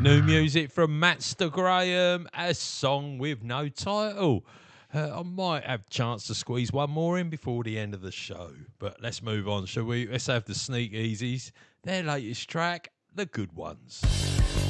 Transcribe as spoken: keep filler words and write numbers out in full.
New music from Matster Graham, a song with no title. Uh, I might have a chance to squeeze one more in before the end of the show, but let's move on, shall we? Let's have the Sneak Easies, their latest track, The Good Ones.